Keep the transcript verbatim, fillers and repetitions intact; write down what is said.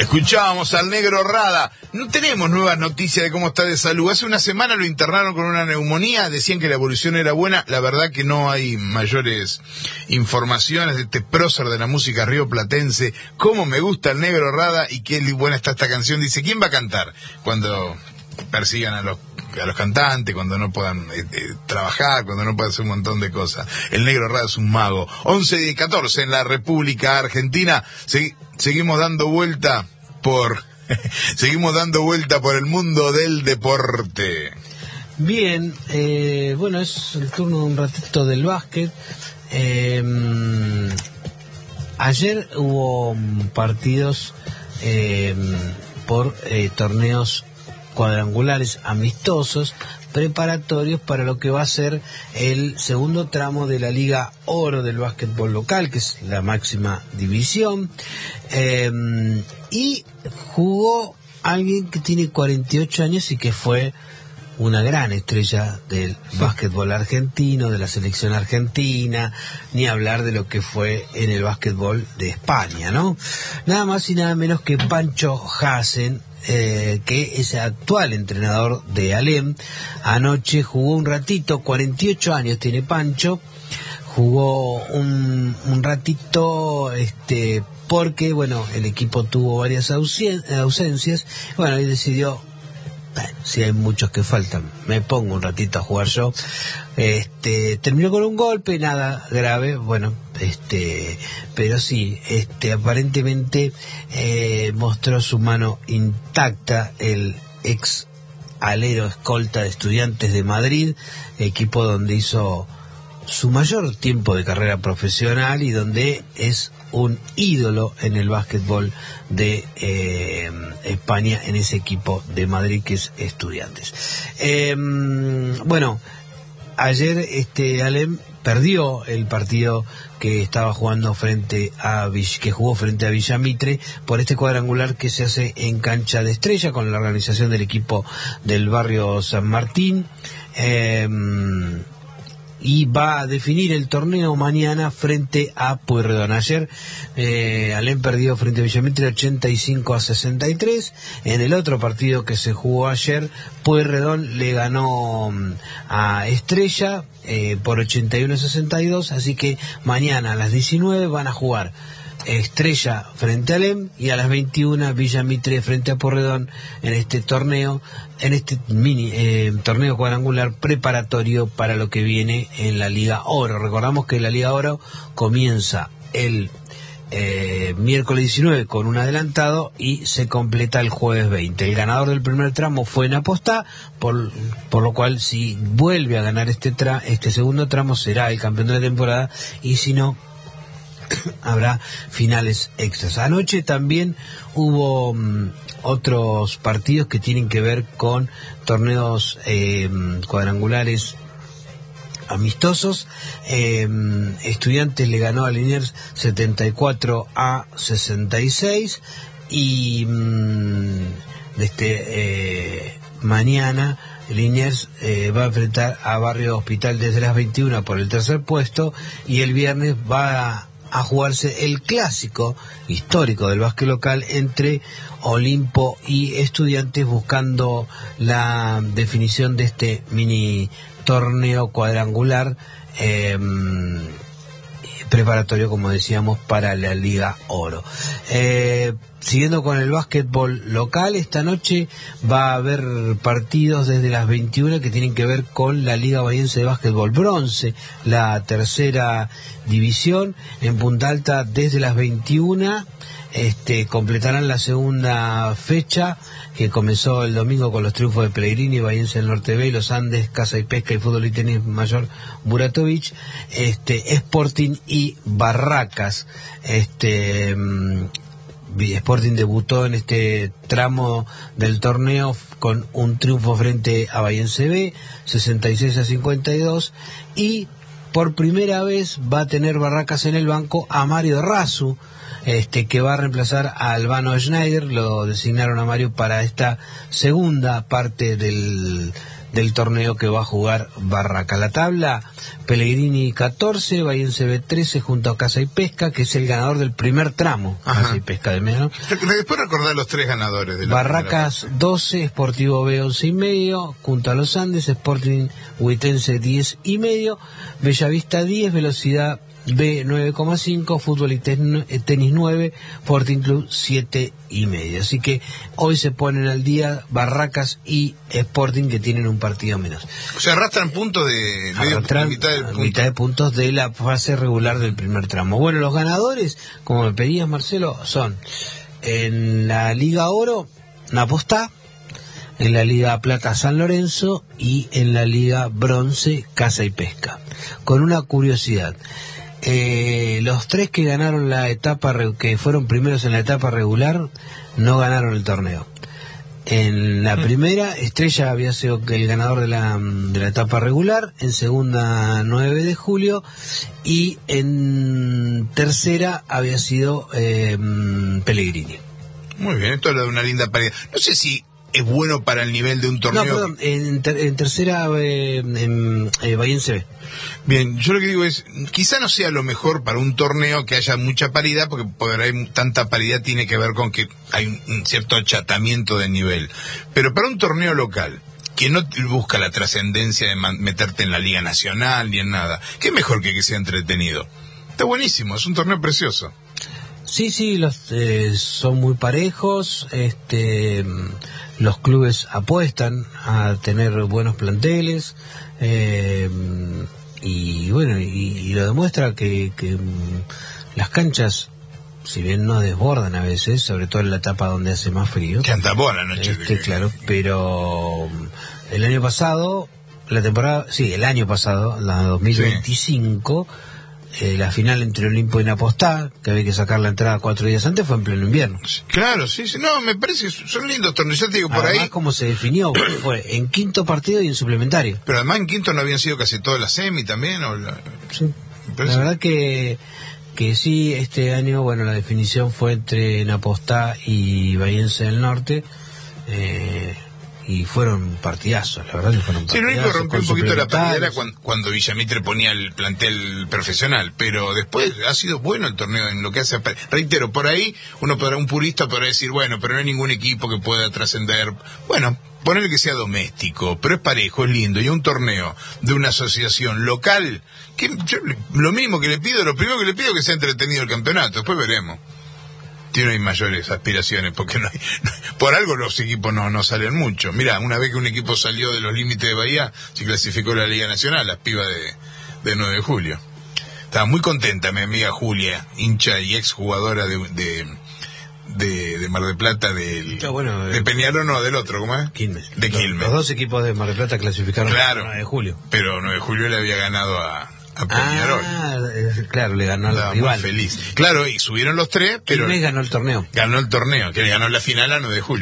Escuchábamos al Negro Rada. No tenemos nuevas noticias de cómo está de salud. Hace una semana lo internaron con una neumonía, decían que la evolución era buena. La verdad que no hay mayores informaciones de este prócer de la música rioplatense. Cómo me gusta el Negro Rada y qué buena está esta canción. Dice, ¿quién va a cantar cuando persigan a los a los cantantes, cuando no puedan eh, eh, trabajar, cuando no puedan hacer un montón de cosas? El Negro Rada es un mago. once y catorce en la República Argentina. Segui- seguimos dando vuelta por seguimos dando vuelta por el mundo del deporte. Bien, eh, bueno, es el turno de un ratito del básquet. Eh, ayer hubo partidos eh, por eh, torneos cuadrangulares amistosos preparatorios para lo que va a ser el segundo tramo de la Liga Oro del básquetbol local, que es la máxima división, eh, y jugó alguien que tiene cuarenta y ocho años y que fue una gran estrella del básquetbol argentino, de la selección argentina, ni hablar de lo que fue en el básquetbol de España, ¿no? Nada más y nada menos que Pancho Hasen, Eh, que es actual entrenador de Alem. Anoche jugó un ratito, cuarenta y ocho años tiene Pancho, jugó un, un ratito este porque, bueno, el equipo tuvo varias ausen- ausencias, bueno, y decidió, bueno, si hay muchos que faltan, me pongo un ratito a jugar yo. Este, terminó con un golpe, nada grave, bueno, este, pero sí, este, aparentemente eh, mostró su mano intacta el ex alero escolta de Estudiantes de Madrid, equipo donde hizo su mayor tiempo de carrera profesional y donde es un ídolo en el básquetbol de eh, España, en ese equipo de Madrid que es Estudiantes. Eh, bueno, ayer este Alem perdió el partido que estaba jugando frente a que jugó frente a Villamitre por este cuadrangular que se hace en cancha de Estrella con la organización del equipo del barrio San Martín. Eh, y va a definir el torneo mañana frente a Pueyrredón. Ayer eh, Alem perdió frente a Villamitre ochenta y cinco a sesenta y tres. En el otro partido que se jugó ayer, Pueyrredón le ganó a Estrella eh, por ochenta y uno a sesenta y dos, así que mañana a las diecinueve van a jugar Estrella frente a Alem y a las veintiuna Villamitre frente a Pueyrredón en este torneo, en este mini eh, torneo cuadrangular preparatorio para lo que viene en la Liga Oro. Recordamos que la Liga Oro comienza el eh, miércoles diecinueve con un adelantado y se completa el jueves veinte. El ganador del primer tramo fue en Apostá, por, por lo cual si vuelve a ganar este, tra este segundo tramo será el campeón de la temporada, y si no, habrá finales extras. Anoche también hubo um, otros partidos que tienen que ver con torneos eh, cuadrangulares amistosos. Eh, Estudiantes le ganó a Liniers setenta y cuatro a sesenta y seis y um, este eh, mañana Liniers eh, va a enfrentar a Barrio Hospital desde las veintiuna por el tercer puesto, y el viernes va a a jugarse el clásico histórico del básquet local entre Olimpo y Estudiantes, buscando la definición de este mini torneo cuadrangular eh, preparatorio, como decíamos, para la Liga Oro. Eh, siguiendo con el básquetbol local, esta noche va a haber partidos desde las veintiuna que tienen que ver con la Liga Bahiense de Básquetbol Bronce, la tercera división. En Punta Alta desde las veintiuna este, completarán la segunda fecha, que comenzó el domingo con los triunfos de Pellegrini, Bahiense del Norte B, Los Andes, Casa y Pesca y Fútbol y Tenis Mayor Buratovich, este, Sporting y Barracas. Este Sporting debutó en este tramo del torneo con un triunfo frente a Bahiense B, sesenta y seis a cincuenta y dos, y por primera vez va a tener Barracas en el banco a Mario Razu, este, que va a reemplazar a Albano Schneider. Lo designaron a Mario para esta segunda parte del del torneo que va a jugar Barraca. La tabla: Pellegrini catorce, Bahiense B trece junto a Casa y Pesca, que es el ganador del primer tramo. Ajá. Casa y Pesca de menos. Después recordar los tres ganadores de la Barracas doce, Sportivo B once y medio, junto a los Andes, Sporting Huitense diez y medio, Bellavista diez, Velocidad B nueve coma cinco, Fútbol y Tenis nueve, Sporting Club siete y medio. Así que hoy se ponen al día Barracas y Sporting, que tienen un partido menos. O sea, arrastran puntos de, medio, arrastran mitad, del punto. mitad de puntos de la fase regular del primer tramo. Bueno, los ganadores, como me pedías, Marcelo, son en la Liga Oro, Napostá, en la Liga Plata, San Lorenzo, y en la Liga Bronce, Casa y Pesca. Con una curiosidad: Eh, los tres que ganaron la etapa, que fueron primeros en la etapa regular, no ganaron el torneo. En la primera, Estrella había sido el ganador de la, de la etapa regular, en segunda, nueve de julio, y en tercera había sido eh, Pellegrini. Muy bien, esto es de una linda paridad. No sé si es bueno para el nivel de un torneo. No, perdón, en, ter, en tercera, eh, en eh, Bahiense B. Bien, yo lo que digo es, quizá no sea lo mejor para un torneo que haya mucha paridad, porque poder hay tanta paridad tiene que ver con que hay un, un cierto achatamiento de nivel. Pero para un torneo local, que no busca la trascendencia de man, meterte en la Liga Nacional ni en nada, ¿qué mejor que que sea entretenido? Está buenísimo, es un torneo precioso. Sí, sí, los eh, son muy parejos, este, los clubes apuestan a tener buenos planteles, eh, y bueno, y, y lo demuestra que, que las canchas, si bien no desbordan a veces, sobre todo en la etapa donde hace más frío. Que antapó la noche. Este, que... Claro, pero el año pasado, la temporada, sí, el año pasado, la dos mil veinticinco... Sí. Eh, la final entre Olimpo y Napostá, que había que sacar la entrada cuatro días antes, fue en pleno invierno. Claro, sí, sí, no, me parece que son lindos torneos, ya te digo, por además, ahí. Como se definió, fue en quinto partido y en suplementario. Pero además en quinto no habían sido casi todas las semi también, o la... Sí. La verdad que, que sí, este año, bueno, la definición fue entre Napostá y Bahiense del Norte, eh... y fueron partidazos, la verdad que fueron partidazos. Sí, lo único que rompió un poquito la partida era cuando, cuando Villamitre ponía el plantel profesional, pero después ha sido bueno el torneo en lo que hace. Reitero, por ahí uno podrá, un purista podrá decir, bueno, pero no hay ningún equipo que pueda trascender. Bueno, ponerle que sea doméstico, pero es parejo, es lindo, y un torneo de una asociación local, que yo, lo mínimo que le pido, lo primero que le pido es que sea entretenido el campeonato, después veremos. No hay mayores aspiraciones, porque no hay, no, por algo los equipos no, no salen mucho. Mira, una vez que un equipo salió de los límites de Bahía, se clasificó la Liga Nacional, las pibas de, de nueve de julio. Estaba muy contenta mi amiga Julia, hincha y ex jugadora de, de, de, de Mar del Plata, del, ya, bueno, de Peñarol, no, del otro, ¿cómo es? Quilmes. De Quilmes. Los, los dos equipos de Mar del Plata clasificaron claro, a nueve de julio. Pero nueve de julio le había ganado a... a Peñarol. Ah, claro, le ganó al rival. Muy feliz. Claro, y subieron los tres, pero... Quilmes ganó el torneo. Ganó el torneo, que le ganó la final a nueve de julio.